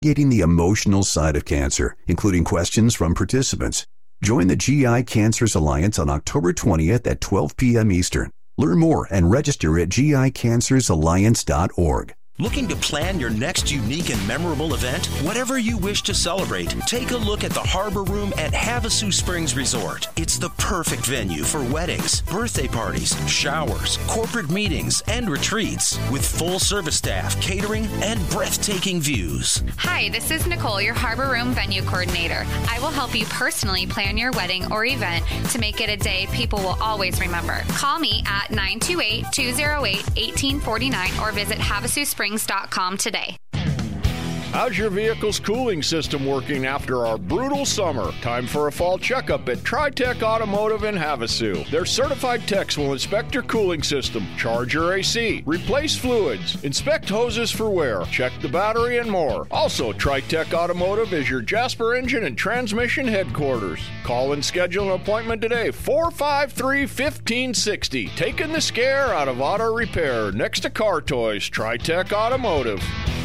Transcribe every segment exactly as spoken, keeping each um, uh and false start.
Getting the emotional side of cancer, including questions from participants. Join the G I Cancers Alliance on October twentieth at twelve p.m. Eastern. Learn more and register at G I cancers alliance dot org. Looking to plan your next unique and memorable event? Whatever you wish to celebrate, take a look at the Harbor Room at Havasu Springs Resort. It's the perfect venue for weddings, birthday parties, showers, corporate meetings, and retreats with full service staff, catering, and breathtaking views. Hi, this is Nicole, your Harbor Room venue coordinator. I will help you personally plan your wedding or event to make it a day people will always remember. Call me at nine two eight, two oh eight, one eight four nine or visit havasu springs dot com today. How's your vehicle's cooling system working after our brutal summer? Time for a fall checkup at TriTech Automotive in Havasu. Their certified techs will inspect your cooling system, charge your A C, replace fluids, inspect hoses for wear, check the battery, and more. Also, TriTech Automotive is your Jasper engine and transmission headquarters. Call and schedule an appointment today, four five three, one five six zero. Taking the scare out of auto repair next to Car Toys, TriTech Automotive.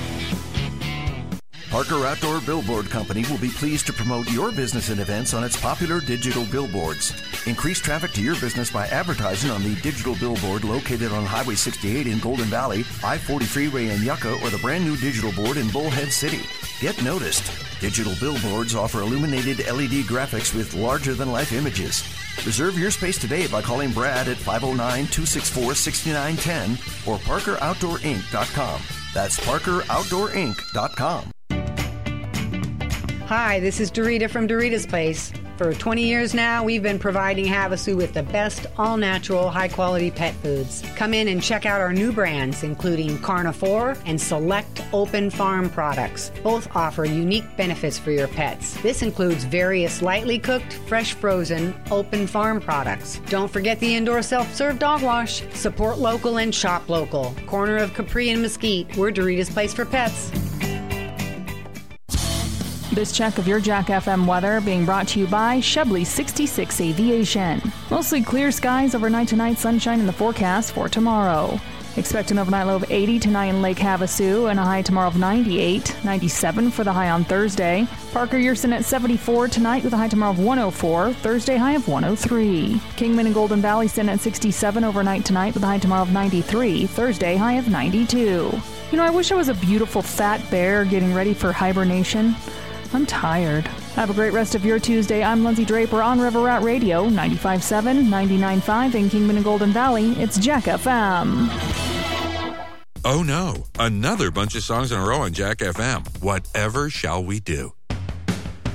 Parker Outdoor Billboard Company will be pleased to promote your business and events on its popular digital billboards. Increase traffic to your business by advertising on the digital billboard located on Highway sixty-eight in Golden Valley, I forty freeway in Yucca, or the brand new digital board in Bullhead City. Get noticed. Digital billboards offer illuminated L E D graphics with larger-than-life images. Reserve your space today by calling Brad at five oh nine, two six four, six nine one zero or parker outdoor inc dot com. That's parker outdoor inc dot com. Hi, this is Dorita from Dorita's Place. For twenty years now, we've been providing Havasu with the best all-natural, high-quality pet foods. Come in and check out our new brands, including Carnivore and select Open Farm products. Both offer unique benefits for your pets. This includes various lightly cooked, fresh frozen, Open Farm products. Don't forget the indoor self-serve dog wash. Support local and shop local. Corner of Capri and Mesquite, we're Dorita's Place for Pets. This check of your Jack F M weather being brought to you by Shebley sixty-six Aviation. Mostly clear skies overnight tonight, sunshine in the forecast for tomorrow. Expect an overnight low of eighty tonight in Lake Havasu and a high tomorrow of ninety-eight, ninety-seven for the high on Thursday. Parker, you're sitting at seventy-four tonight with a high tomorrow of one oh four, Thursday high of one oh three. Kingman and Golden Valley sitting at sixty-seven overnight tonight with a high tomorrow of ninety-three, Thursday high of ninety-two. You know, I wish I was a beautiful fat bear getting ready for hibernation. I'm tired. Have a great rest of your Tuesday. I'm Lindsay Draper on River Rat Radio, ninety-five point seven, ninety-nine point five in Kingman and Golden Valley. It's Jack F M. Oh no, another bunch of songs in a row on Jack F M. Whatever shall we do?